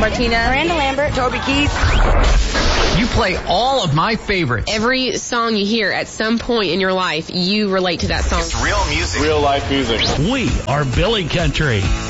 Martina, Miranda Lambert, Toby Keith. You play all of my favorites. Every song you hear at some point in your life, you relate to that song. It's real music. Real life music. We are Billy Country.